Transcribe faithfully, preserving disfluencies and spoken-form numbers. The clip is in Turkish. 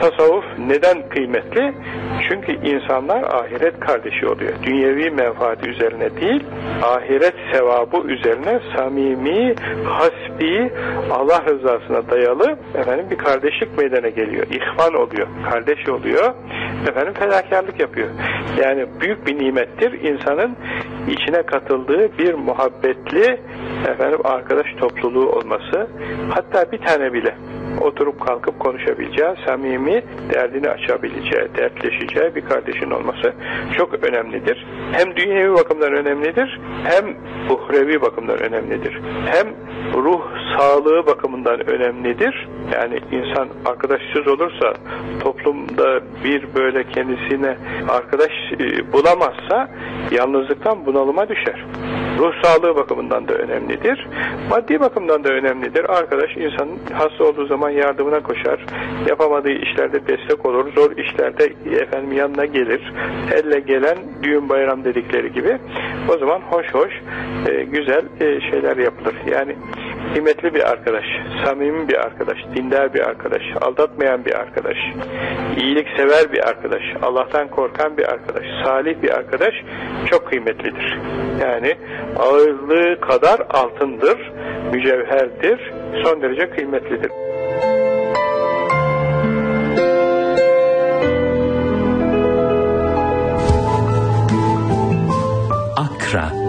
tasavvuf neden kıymetli? Çünkü insanlar ahiret kardeşi oluyor. Dünyevi menfaati üzerine değil, ahiret sevabı üzerine samimi, hasbi, Allah rızasına dayalı efendim bir kardeşlik meydana geliyor. İhvan oluyor, kardeş oluyor. Efendim fedakarlık yapıyor. Yani büyük bir nimettir insanın içine katıldığı bir muhabbetli efendim arkadaş topluluğu olması. Hatta bir tane bile oturup kalkıp konuşabileceği, samimi, derdini açabileceği, dertleşeceği bir kardeşin olması çok önemlidir. Hem dünyevi bakımdan önemlidir, hem uhrevi bakımdan önemlidir. Hem ruh sağlığı bakımından önemlidir. Yani insan arkadaşsız olursa, toplumda bir böyle kendisine arkadaş bulamazsa yalnızlıktan bunalıma düşer. Ruh sağlığı bakımından da önemlidir. Maddi bakımdan da önemlidir. Arkadaş insanın hasta olduğu zaman yardımına koşar. Yapamadığı işlerde destek olur. Zor işlerde efendim yanına gelir. Elle gelen düğün bayram dedikleri gibi. O zaman hoş hoş e, güzel e, şeyler yapılır. Yani kıymetli bir arkadaş, samimi bir arkadaş, dindar bir arkadaş, aldatmayan bir arkadaş, iyiliksever bir arkadaş, Allah'tan korkan bir arkadaş, salih bir arkadaş çok kıymetlidir. Yani ağırlığı kadar altındır, mücevherdir, son derece kıymetlidir. Akra